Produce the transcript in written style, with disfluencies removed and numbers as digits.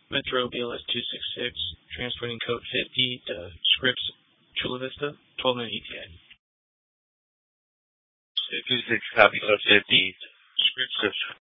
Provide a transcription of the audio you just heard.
Metro BLS 266, transporting code 50 to Scripps, Chula Vista, 12-minute ETA. 26, copy code 50, Scripps.